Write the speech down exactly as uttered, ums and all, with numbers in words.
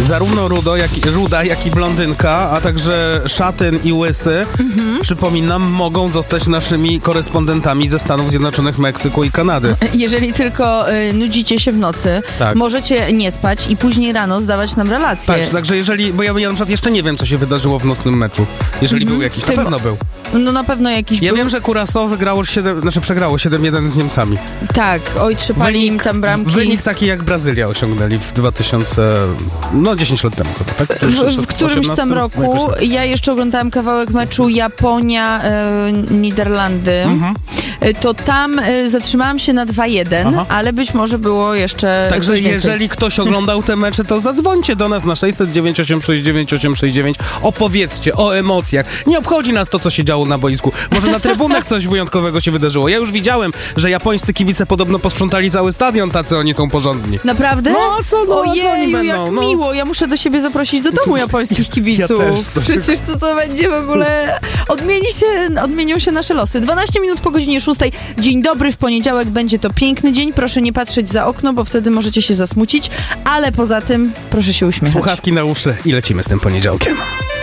Zarówno rudo, jak i, ruda, jak i blondynka, a także szatyn i łysy, mhm. przypominam, mogą zostać naszymi korespondentami ze Stanów Zjednoczonych, Meksyku i Kanady. Jeżeli tylko y, nudzicie się w nocy, tak. możecie nie spać i później rano zdawać nam relacje. Tak, także jeżeli, bo ja, ja na przykład jeszcze nie wiem, co się wydarzyło w nocnym meczu. Jeżeli mhm. był jakiś, na Ty, pewno był. No na pewno jakiś Ja był. wiem, że Curaçao wygrało siedem, znaczy przegrało siedem jeden z Niemcami. Tak, oj, trzypali wynik, im tam bramki. Wynik taki jak Brazylia osiągnęli w dwa tysiące, no dziesięć lat temu chyba, tak? W, w którymś osiemnastym tam roku tak. ja jeszcze oglądałem kawałek z meczu Japonia, e, Niderlandy. Mhm. To tam e, zatrzymałam się na dwa jeden, Aha. ale być może było jeszcze Także jeżeli ktoś oglądał te mecze, to zadzwońcie do nas na sześćset dziewięć osiem sześć dziewięć osiem sześć dziewięć. Opowiedzcie o emocjach. Nie obchodzi nas to, co się działo na boisku. Może na trybunach coś wyjątkowego się wydarzyło. Ja już widziałem, że japońscy kibice podobno posprzątali cały stadion, tacy oni są porządni. Naprawdę? No a co, no, Ojeju, co oni będą? jak no. miło. Ja muszę do siebie zaprosić do domu japońskich kibiców. Ja też, to Przecież to, to będzie w ogóle... Odmieni się, odmienią się nasze losy. dwanaście minut po godzinie szóstej. Dzień dobry, w poniedziałek będzie to piękny dzień. Proszę nie patrzeć za okno, bo wtedy możecie się zasmucić, ale poza tym proszę się uśmiechać. Słuchawki na uszy i lecimy z tym poniedziałkiem.